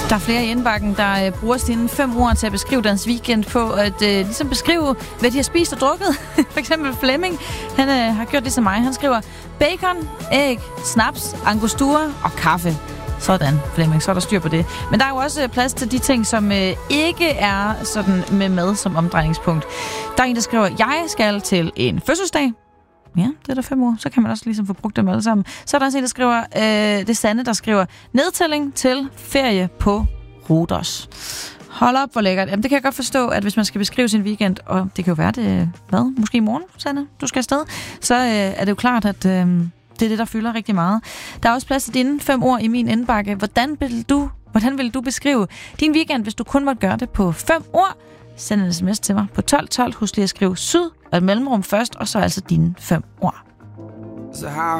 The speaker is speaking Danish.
Der er flere i indbakken, der bruger sine 5 ord til at beskrive deres weekend på at ligesom beskrive, hvad de har spist og drukket. For eksempel Flemming, han har gjort det som mig. Han skriver bacon, æg, snaps, angostura og kaffe. Sådan, Flemming, så er der styr på det. Men der er jo også plads til de ting, som ikke er sådan med mad som omdrejningspunkt. Der er en, der skriver, jeg skal til en fødselsdag. Ja, det er der 5 ord. Så kan man også ligesom få brugt dem alle sammen. Så er der også en, der skriver, det er Sanne, der skriver, nedtælling til ferie på Rhodos. Hold op, hvor lækkert. Jamen, det kan jeg godt forstå, at hvis man skal beskrive sin weekend, og det kan jo være det, måske i morgen, Sanne, du skal afsted, så er det jo klart, at det er det, der fylder rigtig meget. Der er også plads til dine 5 ord i min indbakke. Hvordan vil du beskrive din weekend, hvis du kun måtte gøre det på 5 ord? Send en sms til mig på 1212. Husk lige at skrive syd og et mellemrum først, og så altså dine 5 ord.